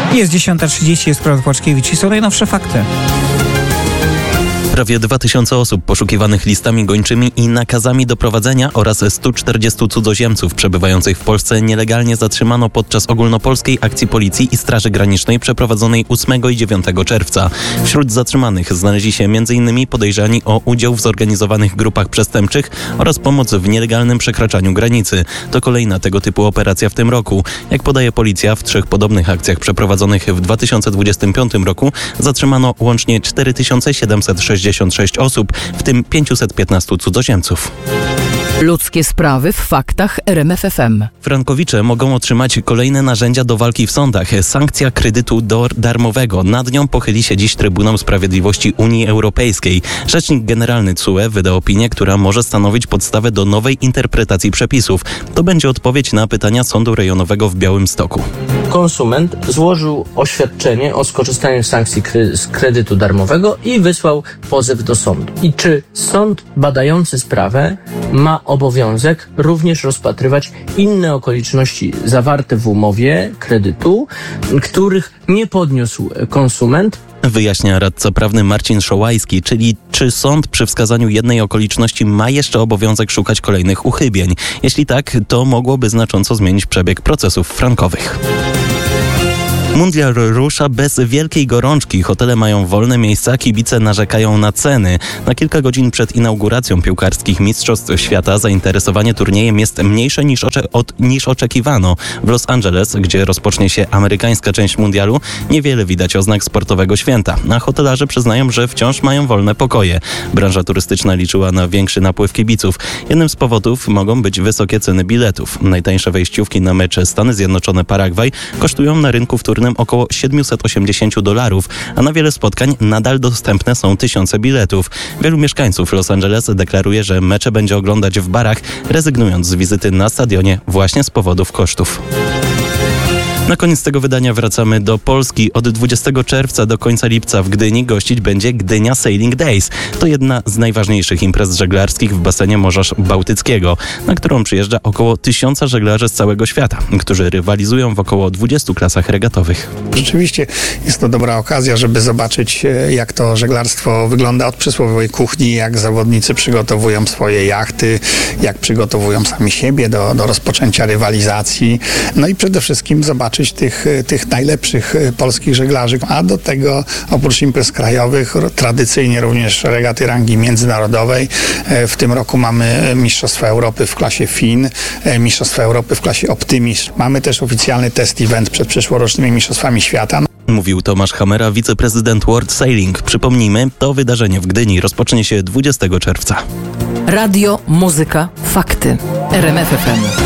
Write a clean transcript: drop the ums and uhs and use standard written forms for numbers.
Jest 10:30, jest Piotr Płaczkiewicz i są najnowsze fakty. Prawie 2000 osób poszukiwanych listami gończymi i nakazami doprowadzenia oraz 140 cudzoziemców przebywających w Polsce nielegalnie zatrzymano podczas ogólnopolskiej akcji Policji i Straży Granicznej przeprowadzonej 8 i 9 czerwca. Wśród zatrzymanych znaleźli się m.in. podejrzani o udział w zorganizowanych grupach przestępczych oraz pomoc w nielegalnym przekraczaniu granicy. To kolejna tego typu operacja w tym roku. Jak podaje policja, w 3 podobnych akcjach przeprowadzonych w 2025 roku zatrzymano łącznie 4766 osób, w tym 515 cudzoziemców. Ludzkie sprawy w faktach RMF FM. Frankowicze mogą otrzymać kolejne narzędzia do walki w sądach. Sankcja kredytu darmowego. Nad nią pochyli się dziś Trybunał Sprawiedliwości Unii Europejskiej. Rzecznik Generalny TSUE wyda opinię, która może stanowić podstawę do nowej interpretacji przepisów. To będzie odpowiedź na pytania Sądu Rejonowego w Białymstoku. Konsument złożył oświadczenie o skorzystaniu z sankcji z kredytu darmowego i wysłał pozew do sądu. I czy sąd badający sprawę ma obowiązek również rozpatrywać inne okoliczności zawarte w umowie kredytu, których nie podniósł konsument? Wyjaśnia radca prawny Marcin Szołajski, czyli czy sąd przy wskazaniu jednej okoliczności ma jeszcze obowiązek szukać kolejnych uchybień. Jeśli tak, to mogłoby znacząco zmienić przebieg procesów frankowych. Mundial rusza bez wielkiej gorączki. Hotele mają wolne miejsca, kibice narzekają na ceny. Na kilka godzin przed inauguracją piłkarskich Mistrzostw Świata zainteresowanie turniejem jest mniejsze niż oczekiwano. W Los Angeles, gdzie rozpocznie się amerykańska część mundialu, niewiele widać oznak sportowego święta. A hotelarze przyznają, że wciąż mają wolne pokoje. Branża turystyczna liczyła na większy napływ kibiców. Jednym z powodów mogą być wysokie ceny biletów. Najtańsze wejściówki na mecze Stany Zjednoczone-Paragwaj kosztują na rynku wtórnym około $780, a na wiele spotkań nadal dostępne są tysiące biletów. Wielu mieszkańców Los Angeles deklaruje, że mecze będzie oglądać w barach, rezygnując z wizyty na stadionie właśnie z powodów kosztów. Na koniec tego wydania wracamy do Polski. Od 20 czerwca do końca lipca w Gdyni gościć będzie Gdynia Sailing Days. To jedna z najważniejszych imprez żeglarskich w basenie Morza Bałtyckiego, na którą przyjeżdża około 1000 żeglarzy z całego świata, którzy rywalizują w około 20 klasach regatowych. Rzeczywiście jest to dobra okazja, żeby zobaczyć, jak to żeglarstwo wygląda od przysłowiowej kuchni, jak zawodnicy przygotowują swoje jachty, jak przygotowują sami siebie do rozpoczęcia rywalizacji. No i przede wszystkim zobaczyć tych najlepszych polskich żeglarzy, a do tego oprócz imprez krajowych tradycyjnie również regaty rangi międzynarodowej. W tym roku mamy Mistrzostwa Europy w klasie FIN, Mistrzostwa Europy w klasie Optimis. Mamy też oficjalny test event przed przyszłorocznymi Mistrzostwami Świata. Mówił Tomasz Hamera, wiceprezydent World Sailing. Przypomnijmy, to wydarzenie w Gdyni rozpocznie się 20 czerwca. Radio, muzyka, fakty. RMF FM.